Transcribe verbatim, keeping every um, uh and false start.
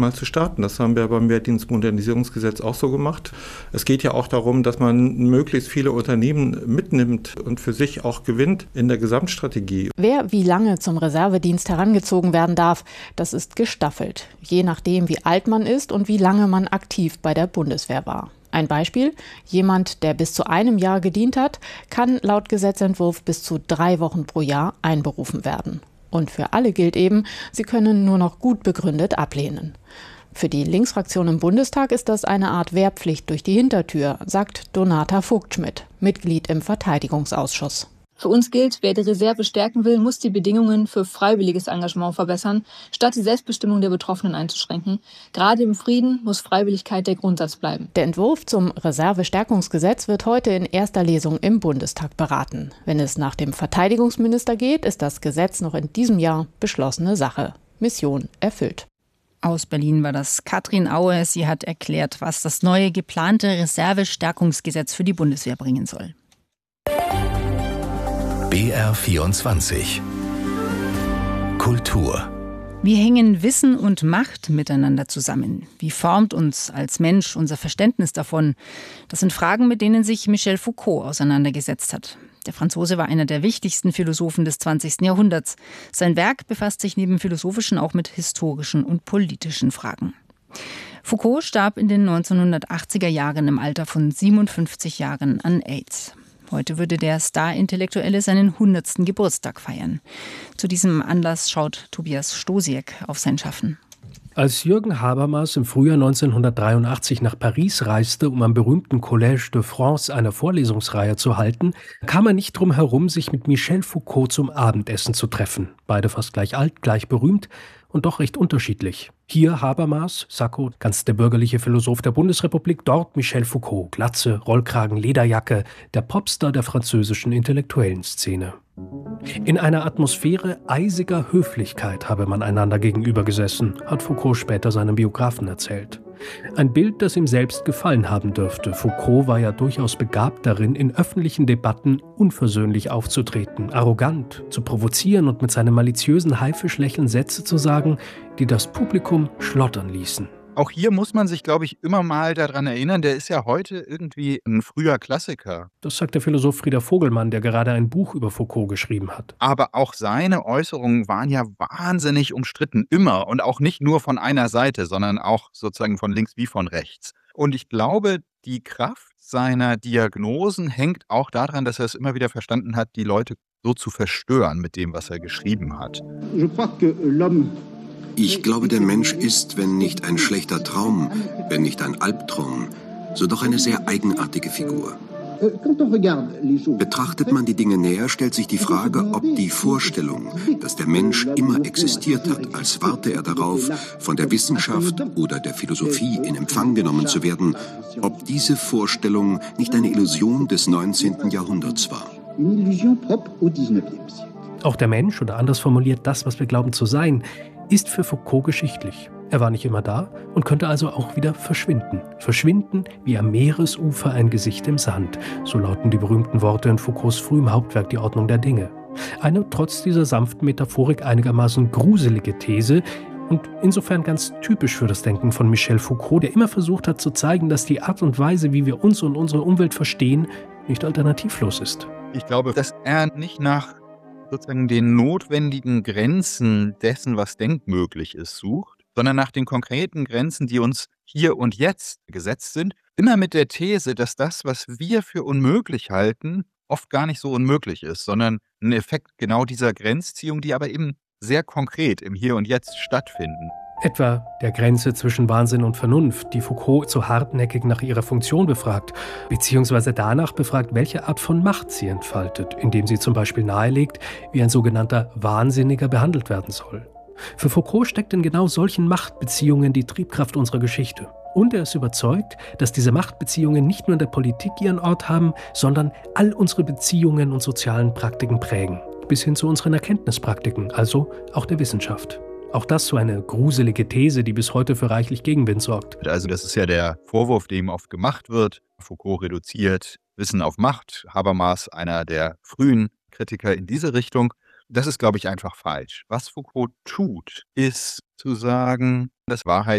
mal zu starten. Das haben wir beim Wehrdienstmodernisierungsgesetz auch so gemacht. Es geht ja auch darum, dass man möglichst viele Unternehmen mitnimmt und für sich auch gewinnt in der Gesamtstrategie. Wer wie lange zum Reservedienst herangezogen werden darf, das ist gestaffelt, je nachdem, wie alt man ist und wie lange man aktiv bei der Bundeswehr war. Ein Beispiel: Jemand, der bis zu einem Jahr gedient hat, kann laut Gesetzentwurf bis zu drei Wochen pro Jahr einberufen werden. Und für alle gilt eben, sie können nur noch gut begründet ablehnen. Für die Linksfraktion im Bundestag ist das eine Art Wehrpflicht durch die Hintertür, sagt Donata Vogtschmidt, Mitglied im Verteidigungsausschuss. Für uns gilt, wer die Reserve stärken will, muss die Bedingungen für freiwilliges Engagement verbessern, statt die Selbstbestimmung der Betroffenen einzuschränken. Gerade im Frieden muss Freiwilligkeit der Grundsatz bleiben. Der Entwurf zum Reservestärkungsgesetz wird heute in erster Lesung im Bundestag beraten. Wenn es nach dem Verteidigungsminister geht, ist das Gesetz noch in diesem Jahr beschlossene Sache. Mission erfüllt. Aus Berlin war das Katrin Aue. Sie hat erklärt, was das neue geplante Reservestärkungsgesetz für die Bundeswehr bringen soll. B R vierundzwanzig Kultur. Wie hängen Wissen und Macht miteinander zusammen? Wie formt uns als Mensch unser Verständnis davon? Das sind Fragen, mit denen sich Michel Foucault auseinandergesetzt hat. Der Franzose war einer der wichtigsten Philosophen des zwanzigsten Jahrhunderts. Sein Werk befasst sich neben philosophischen auch mit historischen und politischen Fragen. Foucault starb in den neunzehnhundertachtziger Jahren im Alter von siebenundfünfzig Jahren an AIDS. Heute würde der Star-Intellektuelle seinen hundertsten Geburtstag feiern. Zu diesem Anlass schaut Tobias Stosiek auf sein Schaffen. Als Jürgen Habermas im Frühjahr neunzehnhundertdreiundachtzig nach Paris reiste, um am berühmten Collège de France eine Vorlesungsreihe zu halten, kam er nicht drum herum, sich mit Michel Foucault zum Abendessen zu treffen. Beide fast gleich alt, gleich berühmt und doch recht unterschiedlich. Hier Habermas, Sacco, ganz der bürgerliche Philosoph der Bundesrepublik, dort Michel Foucault, Glatze, Rollkragen, Lederjacke, der Popstar der französischen intellektuellen Szene. In einer Atmosphäre eisiger Höflichkeit habe man einander gegenüber gesessen, hat Foucault später seinem Biografen erzählt. Ein Bild, das ihm selbst gefallen haben dürfte. Foucault war ja durchaus begabt darin, in öffentlichen Debatten unversöhnlich aufzutreten, arrogant, zu provozieren und mit seinem maliziösen Haifischlächeln Sätze zu sagen, die das Publikum schlottern ließen. Auch hier muss man sich, glaube ich, immer mal daran erinnern, der ist ja heute irgendwie ein früher Klassiker. Das sagt der Philosoph Frieder Vogelmann, der gerade ein Buch über Foucault geschrieben hat. Aber auch seine Äußerungen waren ja wahnsinnig umstritten, immer. Und auch nicht nur von einer Seite, sondern auch sozusagen von links wie von rechts. Und ich glaube, die Kraft seiner Diagnosen hängt auch daran, dass er es immer wieder verstanden hat, die Leute so zu verstören mit dem, was er geschrieben hat. Je crois que l'homme Ich glaube, der Mensch ist, wenn nicht ein schlechter Traum, wenn nicht ein Albtraum, so doch eine sehr eigenartige Figur. Betrachtet man die Dinge näher, stellt sich die Frage, ob die Vorstellung, dass der Mensch immer existiert hat, als warte er darauf, von der Wissenschaft oder der Philosophie in Empfang genommen zu werden, ob diese Vorstellung nicht eine Illusion des neunzehnten Jahrhunderts war. Auch der Mensch, oder anders formuliert das, was wir glauben zu sein, ist für Foucault geschichtlich. Er war nicht immer da und könnte also auch wieder verschwinden. Verschwinden wie am Meeresufer ein Gesicht im Sand. So lauten die berühmten Worte in Foucaults frühem Hauptwerk Die Ordnung der Dinge. Eine trotz dieser sanften Metaphorik einigermaßen gruselige These und insofern ganz typisch für das Denken von Michel Foucault, der immer versucht hat zu zeigen, dass die Art und Weise, wie wir uns und unsere Umwelt verstehen, nicht alternativlos ist. Ich glaube, dass er nicht nach sozusagen den notwendigen Grenzen dessen, was denkmöglich ist, sucht, sondern nach den konkreten Grenzen, die uns hier und jetzt gesetzt sind, immer mit der These, dass das, was wir für unmöglich halten, oft gar nicht so unmöglich ist, sondern ein Effekt genau dieser Grenzziehung, die aber eben sehr konkret im Hier und Jetzt stattfinden. Etwa der Grenze zwischen Wahnsinn und Vernunft, die Foucault so hartnäckig nach ihrer Funktion befragt, beziehungsweise danach befragt, welche Art von Macht sie entfaltet, indem sie zum Beispiel nahelegt, wie ein sogenannter Wahnsinniger behandelt werden soll. Für Foucault steckt in genau solchen Machtbeziehungen die Triebkraft unserer Geschichte. Und er ist überzeugt, dass diese Machtbeziehungen nicht nur in der Politik ihren Ort haben, sondern all unsere Beziehungen und sozialen Praktiken prägen, bis hin zu unseren Erkenntnispraktiken, also auch der Wissenschaft. Auch das so eine gruselige These, die bis heute für reichlich Gegenwind sorgt. Also das ist ja der Vorwurf, der ihm oft gemacht wird. Foucault reduziert Wissen auf Macht. Habermas, einer der frühen Kritiker in diese Richtung. Das ist, glaube ich, einfach falsch. Was Foucault tut, ist zu sagen, dass Wahrheit